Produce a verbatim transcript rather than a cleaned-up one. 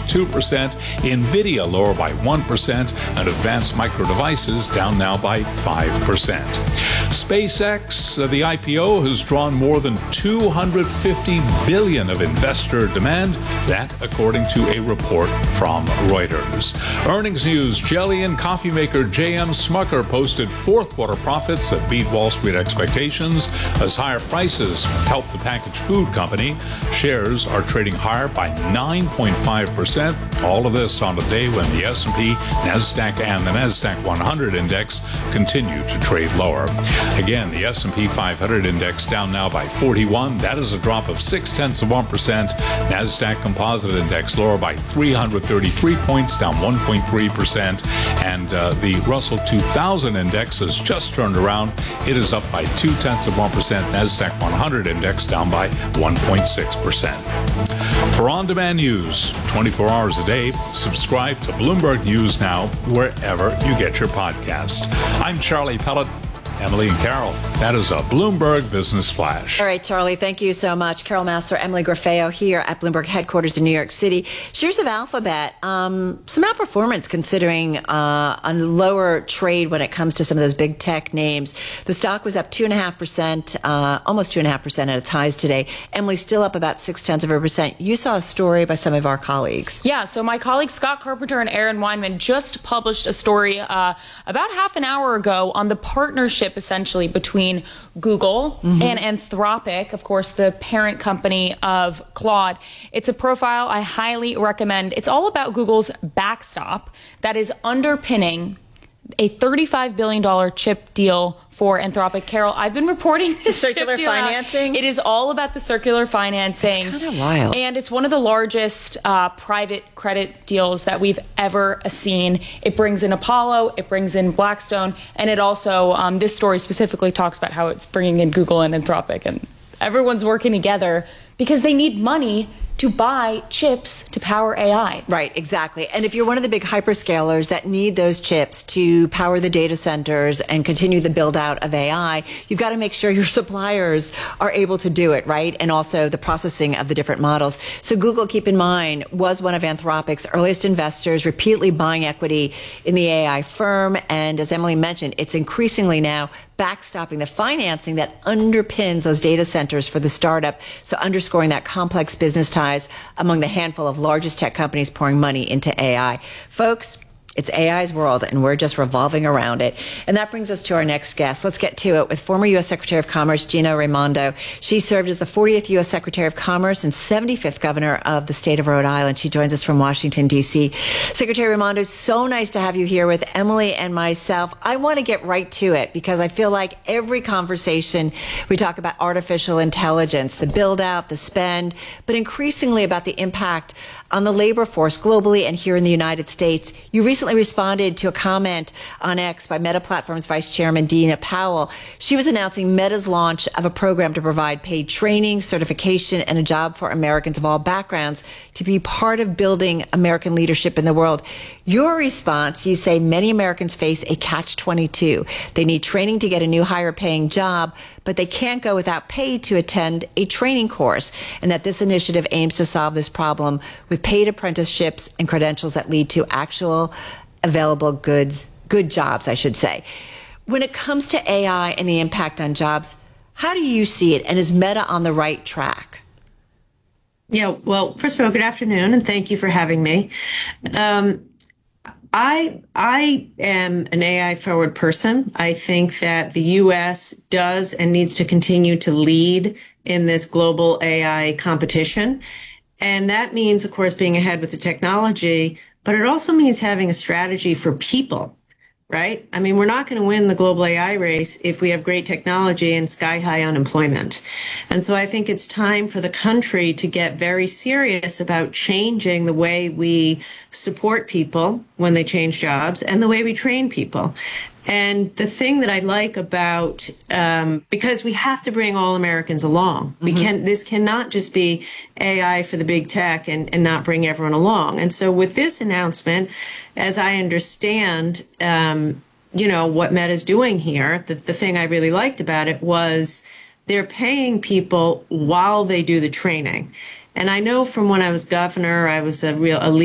two percent, Nvidia lower by one percent, and Advanced Micro Devices down now by five percent. SpaceX, uh, the I P O, has drawn more than two hundred fifty billion dollars of investor demand. That, according to a report from Reuters. Earnings news: jelly and coffee maker J M Smucker posted fourth quarter profits that beat Wall Street expectations as higher prices helped the packaged food company. Shares are trading higher by nine point five percent. All of this on a day when the S and P, NASDAQ, and the NASDAQ one hundred index continue to trade lower. Again, the S and P five hundred index down now by forty-one. That is a drop of six tenths of one percent. NASDAQ Composite Index lower by three hundred thirty-three points, down one point three percent. And uh, the Russell two thousand index has just turned around. It is up by two tenths of one percent. NASDAQ one hundred index down by one point six percent. For on-demand news, twenty-four hours a day, subscribe to Bloomberg News Now wherever you get your podcast. I'm Charlie Pellet. Emily and Carol, that is a Bloomberg Business Flash. All right, Charlie, thank you so much. Carol Massar, Emily Grafeo here at Bloomberg headquarters in New York City. Shares of Alphabet, um, some outperformance considering uh, a lower trade when it comes to some of those big tech names. The stock was up two point five percent, uh, almost two point five percent at its highs today. Emily, still up about six tenths of a percent. You saw a story by some of our colleagues. Yeah, so my colleagues Scott Carpenter and Aaron Weinman just published a story uh, about half an hour ago on the partnership essentially between Google mm-hmm. and Anthropic, of course, the parent company of Claude. It's a profile I highly recommend. It's all about Google's backstop that is underpinning a thirty-five billion dollars chip deal for Anthropic. Carol, I've been reporting this circular chip deal financing. Out. It is all about the circular financing. It's kind of wild. And it's one of the largest uh, private credit deals that we've ever seen. It brings in Apollo, it brings in Blackstone, and it also, um, this story specifically talks about how it's bringing in Google and Anthropic, and everyone's working together because they need money to buy chips to power A I. Right, exactly. And if you're one of the big hyperscalers that need those chips to power the data centers and continue the build out of A I, you've got to make sure your suppliers are able to do it, right? And also the processing of the different models. So Google, keep in mind, was one of Anthropic's earliest investors, repeatedly buying equity in the A I firm. And as Emily mentioned, it's increasingly now backstopping the financing that underpins those data centers for the startup. So underscoring that complex business ties among the handful of largest tech companies pouring money into A I. Folks, it's A I's world, and we're just revolving around it. And that brings us to our next guest. Let's get to it with former U S Secretary of Commerce, Gina Raimondo. She served as the fortieth U S Secretary of Commerce and seventy-fifth Governor of the state of Rhode Island. She joins us from Washington, D C. Secretary Raimondo, so nice to have you here with Emily and myself. I want to get right to it because I feel like every conversation we talk about artificial intelligence, the build out, the spend, but increasingly about the impact on the labor force globally and here in the United States. You recently responded to a comment on X by Meta Platforms Vice Chairman Dina Powell. She was announcing Meta's launch of a program to provide paid training, certification, and a job for Americans of all backgrounds to be part of building American leadership in the world. Your response, you say many Americans face a catch twenty-two. They need training to get a new higher paying job, but they can't go without pay to attend a training course, and that this initiative aims to solve this problem with paid apprenticeships and credentials that lead to actual available goods, good jobs, I should say. When it comes to A I and the impact on jobs, how do you see it, and is Meta on the right track? Yeah, well, first of all, good afternoon, and thank you for having me. Um, I I am an A I forward person. I think that the U S does and needs to continue to lead in this global A I competition. And that means, of course, being ahead with the technology, but it also means having a strategy for people, right? I mean, we're not going to win the global A I race if we have great technology and sky high unemployment. And so I think it's time for the country to get very serious about changing the way we support people when they change jobs and the way we train people. And the thing that I like about, um, because we have to bring all Americans along. Mm-hmm. We can, this cannot just be A I for the big tech and, and not bring everyone along. And so with this announcement, as I understand, um, you know, what Meta's doing here, the, the thing I really liked about it was they're paying people while they do the training. And I know from when I was governor, I was a real, a